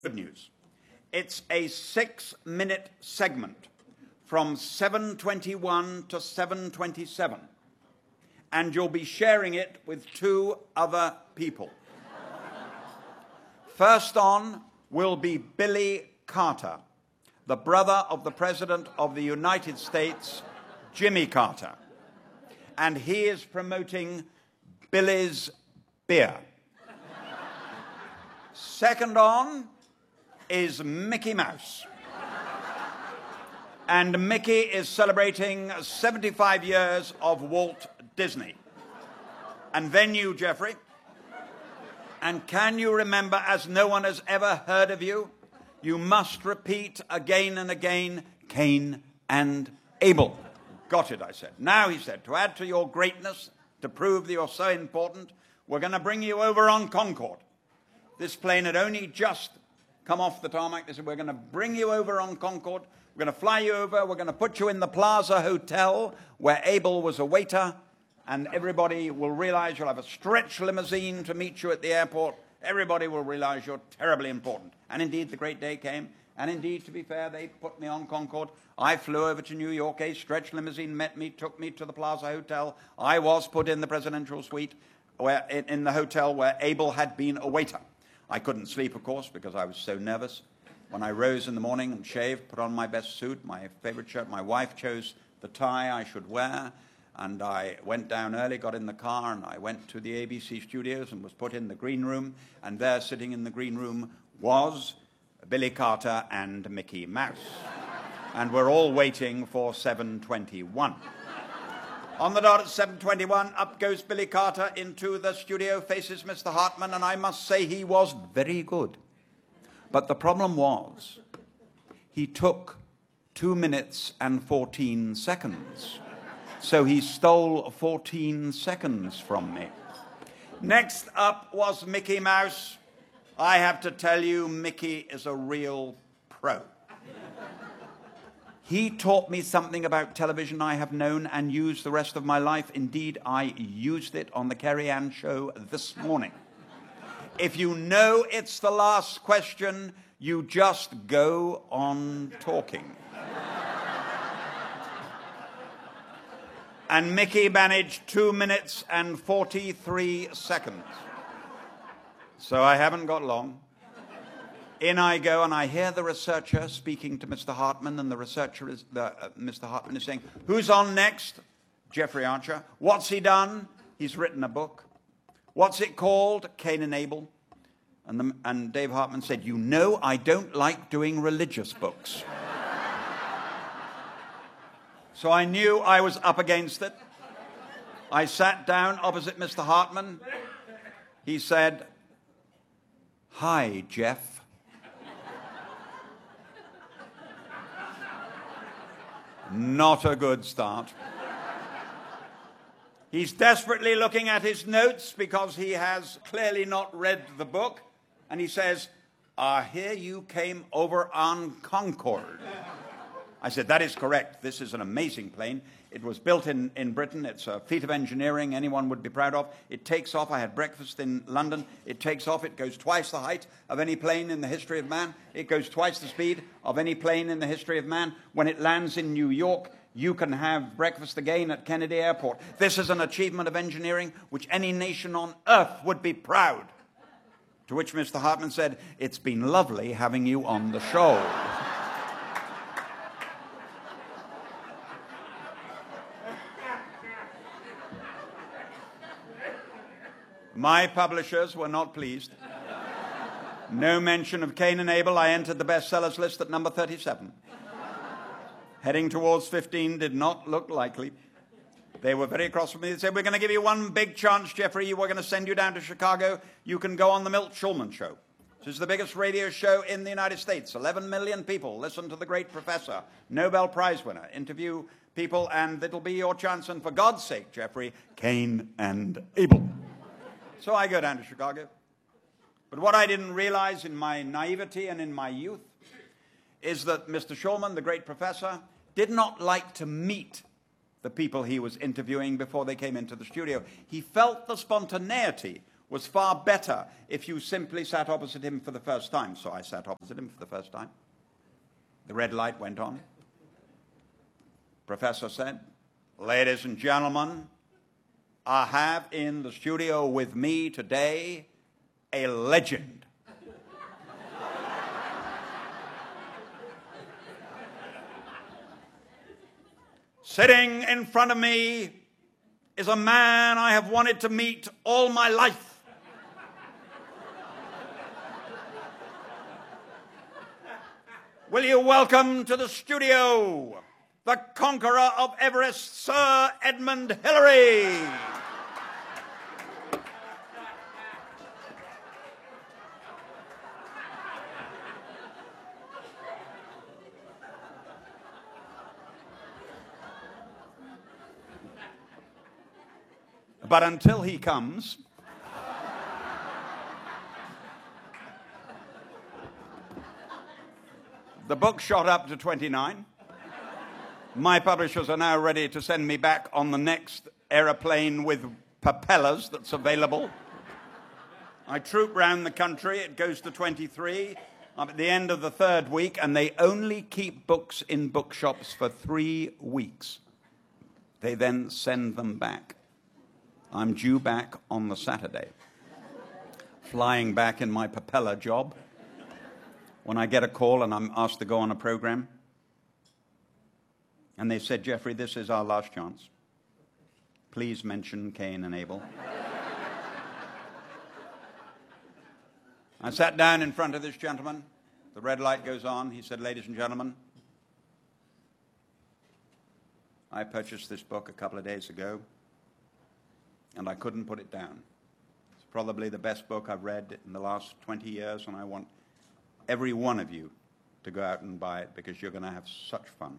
Good news. It's a 6-minute segment from 7:21 to 7:27, and you'll be sharing it with 2 other people. First on will be Billy Carter, the brother of the President of the United States, Jimmy Carter, and he is promoting Billy's beer. Second on is Mickey Mouse. And Mickey is celebrating 75 years of Walt Disney. And then you, Jeffrey. And can you remember, as no one has ever heard of you, you must repeat again and again, Cain and Abel. Got it, I said. Now, he said, to add to your greatness, to prove that you're so important, we're going to bring you over on Concorde. This plane had only just come off the tarmac. They said, we're going to bring you over on Concorde. We're going to fly you over. We're going to put you in the Plaza Hotel where Abel was a waiter. And everybody will realize you'll have a stretch limousine to meet you at the airport. Everybody will realize you're terribly important. And indeed, the great day came. And indeed, to be fair, they put me on Concorde. I flew over to New York. A stretch limousine met me, took me to the Plaza Hotel. I was put in the presidential suite in the hotel where Abel had been a waiter. I couldn't sleep, of course, because I was so nervous. When I rose in the morning and shaved, put on my best suit, my favorite shirt, my wife chose the tie I should wear, and I went down early, got in the car, and I went to the ABC studios and was put in the green room, and there, sitting in the green room, was Billy Carter and Mickey Mouse. And we're all waiting for 7:21. On the dot at 7:21, up goes Billy Carter into the studio, faces Mr. Hartman, and I must say he was very good. But the problem was, he took 2 minutes and 14 seconds. So he stole 14 seconds from me. Next up was Mickey Mouse. I have to tell you, Mickey is a real pro. He taught me something about television I have known and used the rest of my life. Indeed, I used it on the Kerry Ann show this morning. If you know it's the last question, you just go on talking. And Mickey managed 2 minutes and 43 seconds. So I haven't got long. In I go, and I hear the researcher speaking to Mr. Hartman, and the researcher is, Mr. Hartman is saying, who's on next? Jeffrey Archer. What's he done? He's written a book. What's it called? Cain and Abel. And Dave Hartman said, you know, I don't like doing religious books. So I knew I was up against it. I sat down opposite Mr. Hartman. He said, hi, Jeff. Not a good start. He's desperately looking at his notes because he has clearly not read the book. And he says, I hear you came over on Concorde. I said, that is correct. This is an amazing plane. It was built in Britain. It's a feat of engineering anyone would be proud of. It takes off. I had breakfast in London. It takes off. It goes twice the height of any plane in the history of man. It goes twice the speed of any plane in the history of man. When it lands in New York, you can have breakfast again at Kennedy Airport. This is an achievement of engineering which any nation on earth would be proud. To which Mr. Hartman said, it's been lovely having you on the show. My publishers were not pleased. No mention of Cain and Abel. I entered the bestsellers list at number 37. Heading towards 15 did not look likely. They were very cross with me. They said, we're going to give you one big chance, Jeffrey. We're going to send you down to Chicago. You can go on the Milt Shulman Show. This is the biggest radio show in the United States. 11 million people listen to the great professor, Nobel Prize winner, interview people, and it'll be your chance. And for God's sake, Jeffrey, Cain and Abel. So I go down to Chicago. But what I didn't realize in my naivety and in my youth is that Mr. Shulman, the great professor, did not like to meet the people he was interviewing before they came into the studio. He felt the spontaneity was far better if you simply sat opposite him for the first time. So I sat opposite him for the first time. The red light went on. Professor said, "Ladies and gentlemen, I have in the studio with me today a legend." Sitting in front of me is a man I have wanted to meet all my life. Will you welcome to the studio the conqueror of Everest, Sir Edmund Hillary? But until he comes, the book shot up to 29. My publishers are now ready to send me back on the next aeroplane with propellers that's available. I troop round the country. It goes to 23. I'm at the end of the third week, and they only keep books in bookshops for 3 weeks. They then send them back. I'm due back on the Saturday, flying back in my propeller job. When I get a call and I'm asked to go on a program, and they said, "Geoffrey, this is our last chance. Please mention Cain and Abel." I sat down in front of this gentleman. The red light goes on. He said, "Ladies and gentlemen, I purchased this book a couple of days ago, and I couldn't put it down. It's probably the best book I've read in the last 20 years, and I want every one of you to go out and buy it because you're going to have such fun.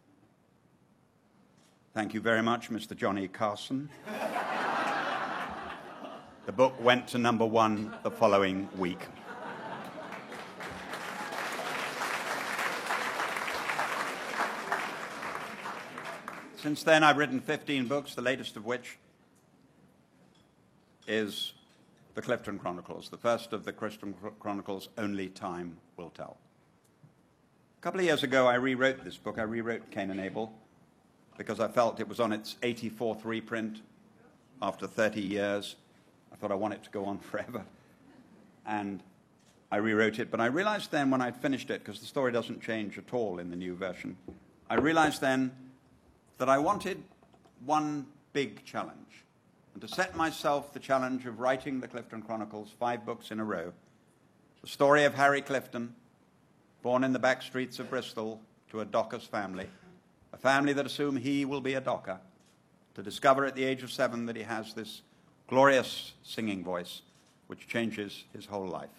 Thank you very much, Mr. Johnny Carson." The book went to #1 the following week. Since then, I've written 15 books, the latest of which is the Clifton Chronicles, the first of the Clifton Chronicles, Only Time Will Tell. A couple of years ago, I rewrote this book. I rewrote Cain and Abel because I felt it was on its 84th reprint after 30 years. I thought I want it to go on forever. And I rewrote it. But I realized then when I'd finished it, because the story doesn't change at all in the new version, I realized then that I wanted one big challenge. And to set myself the challenge of writing the Clifton Chronicles 5 books in a row, the story of Harry Clifton, born in the back streets of Bristol to a docker's family, a family that assume he will be a docker, to discover at the age of 7 that he has this glorious singing voice which changes his whole life.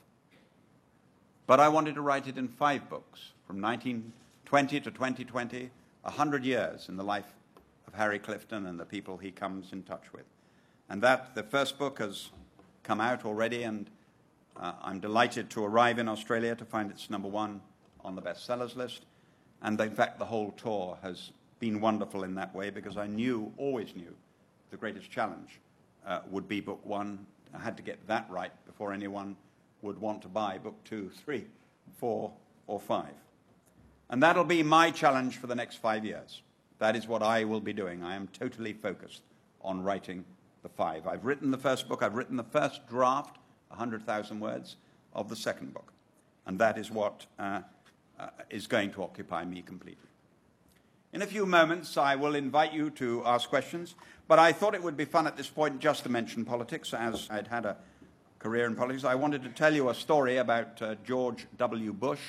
But I wanted to write it in 5 books, from 1920 to 2020, 100 years in the life of Harry Clifton and the people he comes in touch with. And that, the first book has come out already, and I'm delighted to arrive in Australia to find it's #1 on the bestsellers list. And in fact, the whole tour has been wonderful in that way, because I always knew, the greatest challenge would be book 1. I had to get that right before anyone would want to buy book 2, 3, 4, or 5. And that'll be my challenge for the next 5 years. That is what I will be doing. I am totally focused on writing the 5. I've written the first book. I've written the first draft, 100,000 words, of the second book. And that is what is going to occupy me completely. In a few moments, I will invite you to ask questions, but I thought it would be fun at this point just to mention politics, as I'd had a career in politics. I wanted to tell you a story about George W. Bush,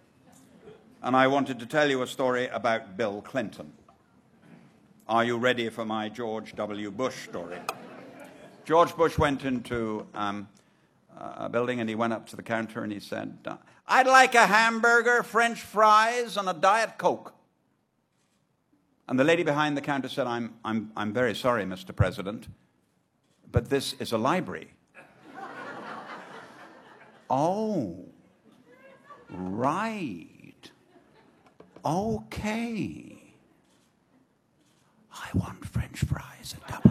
and I wanted to tell you a story about Bill Clinton. Are you ready for my George W. Bush story? George Bush went into a building, and he went up to the counter and he said, "I'd like a hamburger, French fries, and a Diet Coke." And the lady behind the counter said, I'm very sorry, Mr. President, but this is a library." "Oh, right. Okay. I want French fries, a